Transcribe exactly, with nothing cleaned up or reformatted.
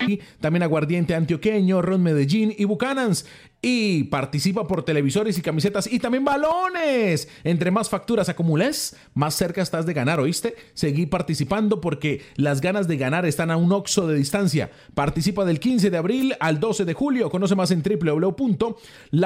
también aguardiente antioqueño, ron Medellín y Buchanan's. Y participa por televisores y camisetas y también balones. Entre más facturas acumules, más cerca estás de ganar, ¿oíste? Seguí participando porque las ganas de ganar están a un oxo de distancia. Participa del quince de abril al doce de julio. Conoce más en doble u doble u doble u punto